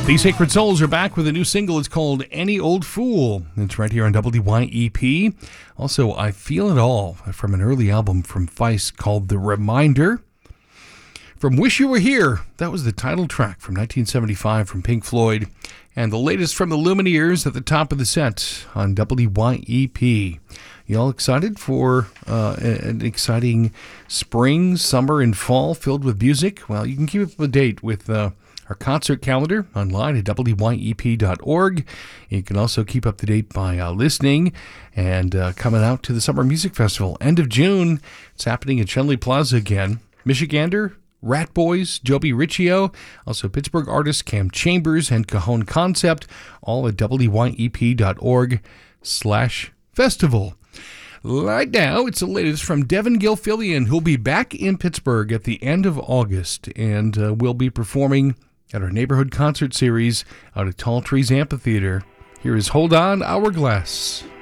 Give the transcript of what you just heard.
The Sacred Souls are back with a new single. It's called Any Old Fool. It's right here on WYEP. Also, I Feel It All from an early album from Feist called The Reminder. From Wish You Were Here, that was the title track from 1975 from Pink Floyd. And the latest from the Lumineers at the top of the set on WYEP. You all excited for an exciting spring, summer, and fall filled with music? Well, you can keep up to date with our concert calendar online at wyep.org. You can also keep up to date by listening and coming out to the Summer Music Festival. End of June, it's happening at Schenley Plaza again. Michigander, Rat Boys, Joby Riccio, also Pittsburgh artists Cam Chambers and Cajon Concept, all at wyep.org/festival. Right now, it's the latest from Devin Gilfillian, who'll be back in Pittsburgh at the end of August and will be performing at our neighborhood concert series out at Tall Trees Amphitheater. Here is Hold On, Hourglass.